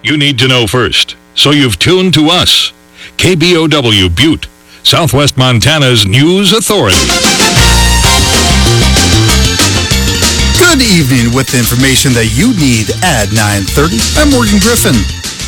you need to know first. So you've tuned to us. KBOW Butte, Southwest Montana's news authority. Good evening with the information that you need at 9:30. I'm Morgan Griffin.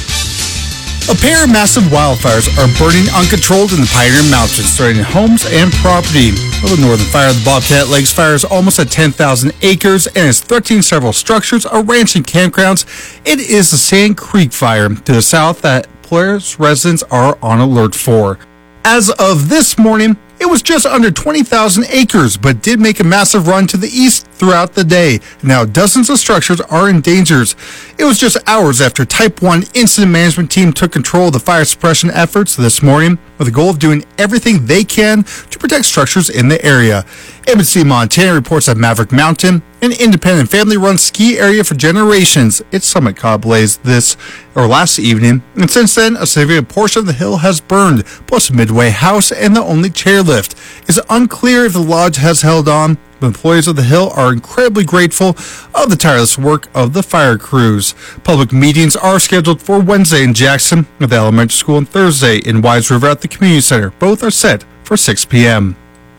A pair of massive wildfires are burning uncontrolled in the Pioneer Mountains, threatening homes and property. The northern fire, the Bobcat Lakes fire, is almost at 10,000 acres and is threatening several structures, a ranch, and campgrounds. It is the Sand Creek fire to the south that Polaris residents are on alert for. As of this morning, it was just under 20,000 acres, but did make a massive run to the east throughout the day. Now, dozens of structures are in danger. It was just hours after Type 1 incident management team took control of the fire suppression efforts this morning with the goal of doing everything they can to protect structures in the area. ABC Montana reports that Maverick Mountain, an independent family-run ski area for generations, its summit caught ablaze last evening, and since then, a significant portion of the hill has burned, plus a Midway house and the only chairlift. It's unclear if the lodge has held on, but employees of the hill are incredibly grateful of the tireless work of the fire crews. Public meetings are scheduled for Wednesday in Jackson at the elementary school and Thursday in Wise River at the community center. Both are set for 6 p.m.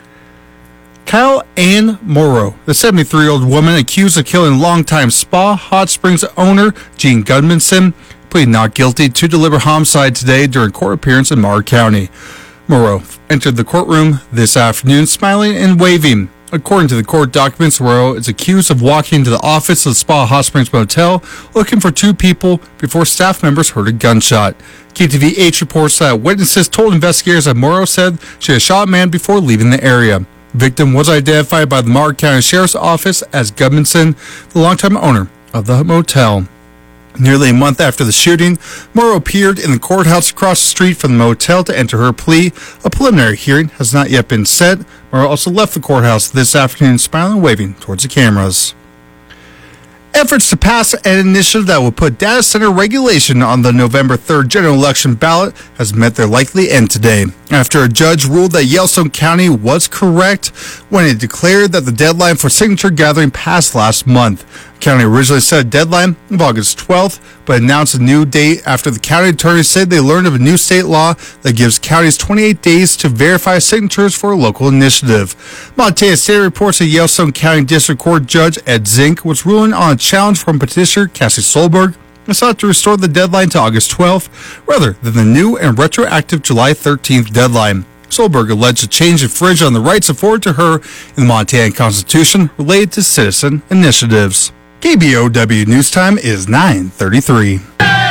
Kyle Ann Morrow, the 73-year-old woman accused of killing longtime Spa Hot Springs owner Gene Gudmundson, pleaded not guilty to deliberate homicide today during court appearance in Marr County. Morrow entered the courtroom this afternoon smiling and waving. According to the court documents, Morrow is accused of walking into the office of the Spa Hot Springs Motel looking for two people before staff members heard a gunshot. KTVH reports that witnesses told investigators that Morrow said she had shot a man before leaving the area. The victim was identified by the Marr County Sheriff's Office as Gudmundson, the longtime owner of the motel. Nearly a month after the shooting, Morrow appeared in the courthouse across the street from the motel to enter her plea. A preliminary hearing has not yet been set. Morrow also left the courthouse this afternoon, smiling and waving towards the cameras. Efforts to pass an initiative that will put data center regulation on the November 3rd general election ballot has met their likely end today, after a judge ruled that Yellowstone County was correct when it declared that the deadline for signature gathering passed last month. The county originally set a deadline of August 12th, but announced a new date after the county attorney said they learned of a new state law that gives counties 28 days to verify signatures for a local initiative. Montana State reports that Yellowstone County District Court Judge Ed Zink was ruling on a challenge from petitioner Cassie Solberg and sought to restore the deadline to August 12th rather than the new and retroactive July 13th deadline. Solberg alleged a change infringed on the rights afforded to her in the Montana Constitution related to citizen initiatives. KBOW News Time is 9:33.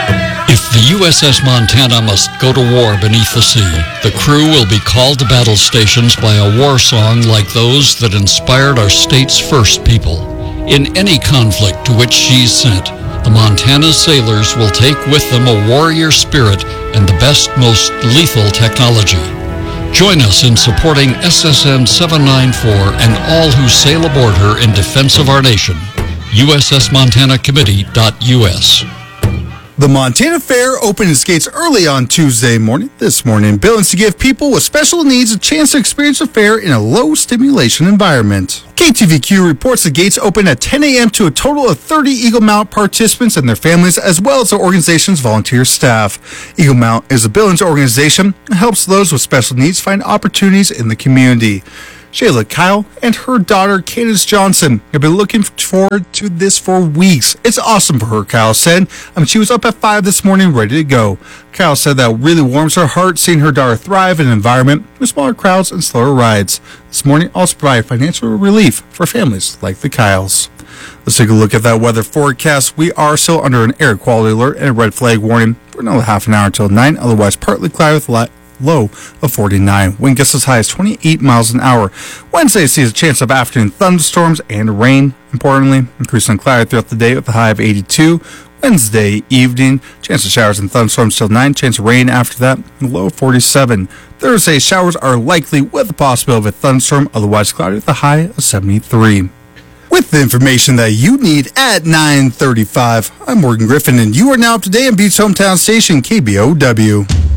If the USS Montana must go to war beneath the sea, the crew will be called to battle stations by a war song like those that inspired our state's first people. In any conflict to which she's sent, the Montana sailors will take with them a warrior spirit and the best, most lethal technology. Join us in supporting SSN 794 and all who sail aboard her in defense of our nation. USSMontanaCommittee.us. The Montana Fair opened its gates early on Tuesday morning, this morning, billings to give people with special needs a chance to experience the fair in a low-stimulation environment. KTVQ reports the gates opened at 10 a.m. to a total of 30 Eagle Mount participants and their families, as well as the organization's volunteer staff. Eagle Mount is a billings organization that helps those with special needs find opportunities in the community. Shayla Kyle and her daughter, Candace Johnson, have been looking forward to this for weeks. It's awesome for her, Kyle said. She was up at 5 this morning, ready to go. Kyle said that really warms her heart seeing her daughter thrive in an environment with smaller crowds and slower rides. This morning also provided financial relief for families like the Kyles. Let's take a look at that weather forecast. We are still under an air quality alert and a red flag warning for another half an hour until 9, otherwise partly cloudy with low of 49. Wind gusts as high as 28 miles an hour. Wednesday sees a chance of afternoon thunderstorms and rain. Importantly, increasing cloudy throughout the day with a high of 82. Wednesday evening, chance of showers and thunderstorms till 9. Chance of rain after that, low of 47. Thursday, showers are likely with the possibility of a thunderstorm, otherwise cloudy with a high of 73. With the information that you need at 9:35, I'm Morgan Griffin, and you are now up to date on Butte's hometown station, KBOW.